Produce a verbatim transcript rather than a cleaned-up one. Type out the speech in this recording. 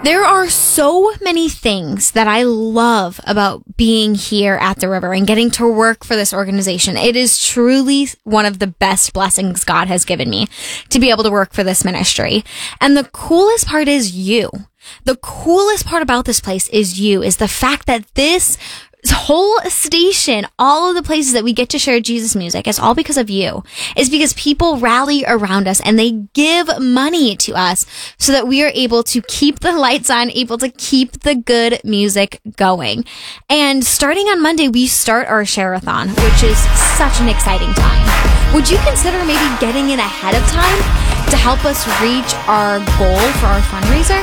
There are so many things that I love about being here at the river and getting to work for this organization. It is truly one of the best blessings God has given me to be able to work for this ministry. And the coolest part is you. The coolest part about this place is you, is the fact that this whole station, all of the places that we get to share Jesus music, is all because of you. It's because people rally around us and they give money to us so that we are able to keep the lights on, able to keep the good music going. And starting on Monday, we start our share-a-thon, which is such an exciting time. Would you consider maybe getting in ahead of time to help us reach our goal for our fundraiser?